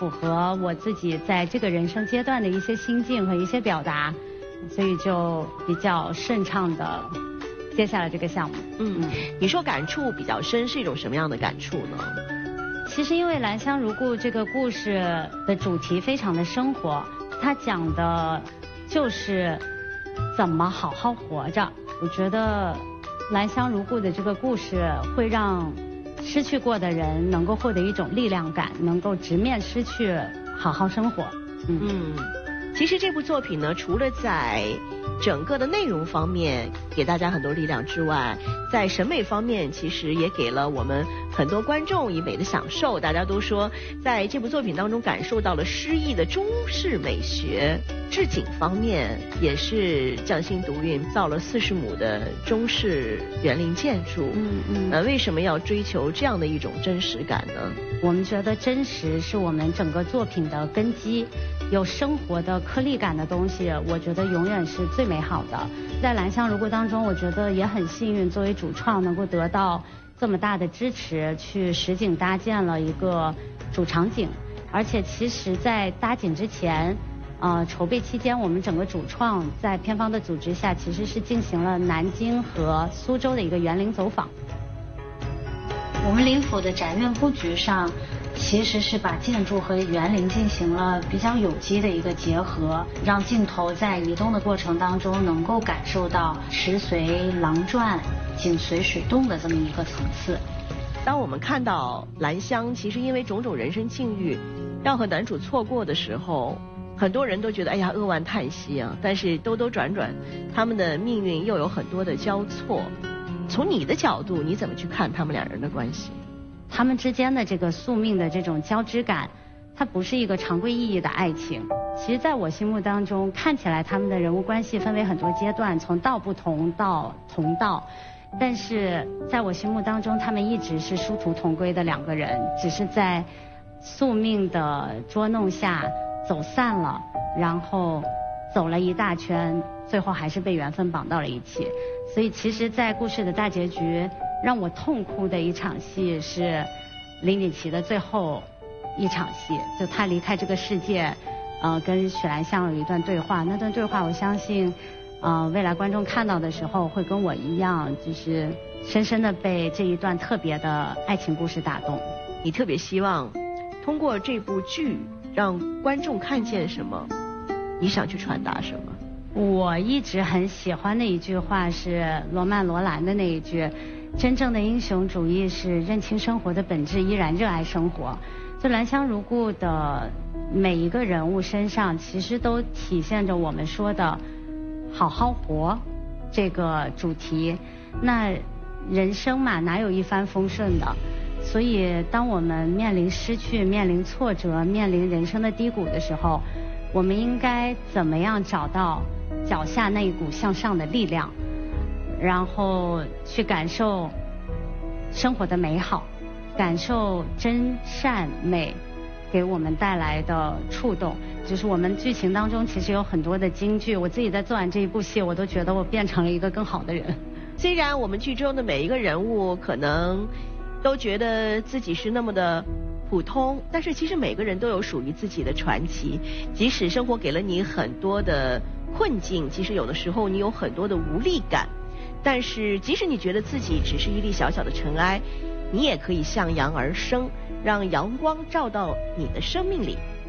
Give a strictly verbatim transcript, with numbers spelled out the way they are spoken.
符合我自己在这个人生阶段的一些心境和一些表达，所以就比较顺畅的接下了这个项目。 嗯，你说感触比较深，是一种什么样的感触呢？ 其实因为《兰香如故》这个故事的主题非常的生活，它讲的就是怎么好好活着。我觉得《兰香如故》的这个故事会让失去过的人能够获得一种力量感，能够直面失去，好好生活。 嗯，嗯其实这部作品呢，除了在整个的内容方面给大家很多力量之外，在审美方面其实也给了我们很多观众以美的享受。大家都说在这部作品当中感受到了诗意的中式美学，置景方面也是匠心独运，造了四十亩的中式园林建筑。 嗯嗯。 呃，为什么要追求这样的一种真实感呢？ 我们觉得真实是我们整个作品的根基，有生活的颗粒感的东西，我觉得永远是最美好的。在《兰香如故》当中，我觉得也很幸运，作为主创能够得到这么大的支持，去实景搭建了一个主场景。而且其实在搭景之前，呃，筹备期间，我们整个主创在片方的组织下，其实是进行了南京和苏州的一个园林走访。我们灵府的宅院布局上，其实是把建筑和园林进行了比较有机的一个结合，让镜头在移动的过程当中能够感受到石随廊转、景随水动的这么一个层次。 当我们看到兰香其实因为种种人生境遇要和男主错过的时候，很多人都觉得哎呀扼腕叹息啊，但是兜兜转转他们的命运又有很多的交错。从你的角度，你怎么去看他们两人的关系？ 他们之间的这个宿命的这种交织感，它不是一个常规意义的爱情。其实在我心目当中，看起来他们的人物关系分为很多阶段，从道不同到同道，但是在我心目当中，他们一直是殊途同归的两个人，只是在宿命的捉弄下走散了，然后走了一大圈，最后还是被缘分绑到了一起。所以其实在故事的大结局，让我痛哭的一场戏是林锦琪的最后一场戏，就他离开这个世界，呃，跟许兰香有一段对话。那段对话我相信呃，未来观众看到的时候会跟我一样，就是深深的被这一段特别的爱情故事打动。 你特别希望通过这部剧让观众看见什么？你想去传达什么？ 我一直很喜欢的一句话是罗曼·罗兰的那一句，真正的英雄主义是认清生活的本质，依然热爱生活。就兰香如故的每一个人物身上，其实都体现着我们说的好好活这个主题。那人生嘛，哪有一帆风顺的？所以当我们面临失去、面临挫折、面临人生的低谷的时候，我们应该怎么样找到脚下那一股向上的力量，然后去感受生活的美好，感受真善美给我们带来的触动。就是我们剧情当中其实有很多的金句，我自己在做完这一部戏，我都觉得我变成了一个更好的人。 虽然我们剧中的每一个人物可能都觉得自己是那么的普通，但是其实每个人都有属于自己的传奇。即使生活给了你很多的困境，其实有的时候你有很多的无力感，但是即使你觉得自己只是一粒小小的尘埃，你也可以向阳而生，让阳光照到你的生命里，